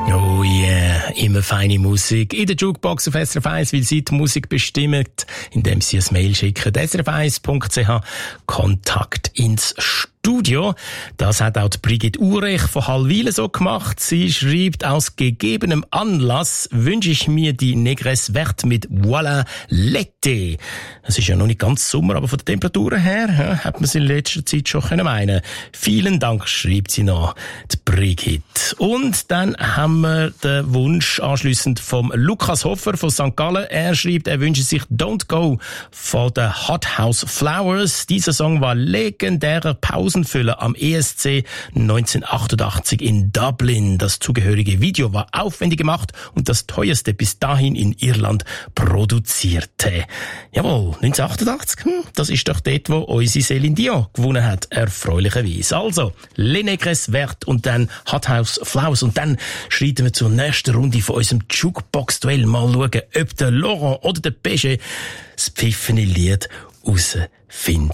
Oh yeah, immer feine Musik in der Jukebox auf SRF 1, weil Sie die Musik bestimmt, indem Sie ein Mail schicken, srf1.ch, Kontakt ins Studio. Das hat auch die Brigitte Urech von Hallwilen so gemacht. Sie schreibt, aus gegebenem Anlass wünsche ich mir die Négresse Verte mit Voilà l'été. Es ist ja noch nicht ganz Sommer, aber von den Temperaturen her hat man es in letzter Zeit schon meinen. Vielen Dank, schreibt sie noch, die Brigitte. Und dann haben wir den Wunsch anschliessend vom Lukas Hofer von St. Gallen. Er schreibt, er wünscht sich Don't Go von den Hot House Flowers. Dieser Song war legendärer Pausenfüller am ESC 1988 in Dublin. Das zugehörige Video war aufwendig gemacht und das teuerste bis dahin in Irland produzierte. Jawohl, 1988, das ist doch dort, wo unsere Céline Dion gewonnen hat, erfreulicherweise. Also, Les Négresses Vertes und dann Hot House Flowers und dann schreiten wir zur nächsten Runde von unserem Jukebox-Duell. Mal schauen, ob der Laurent oder der Péché das pfiffene Lied herausfinden.